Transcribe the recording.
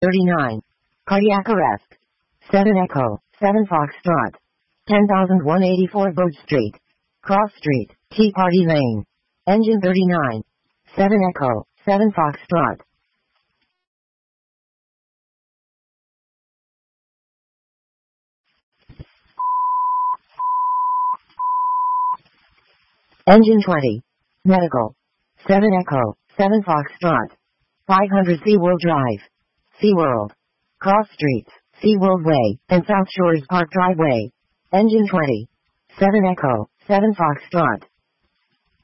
39. Cardiac arrest. 7 Echo, 7 Foxtrot. 10,184 Bird Street. Cross Street, Tea Party Lane. Engine 39. 7 Echo, 7 Foxtrot. Engine 20. Medical. 7 Echo, 7 Foxtrot. 500 SeaWorld Drive. SeaWorld. Cross Streets, SeaWorld Way, and South Shores Park Driveway. Engine 20. 7 Echo, 7 Foxtrot.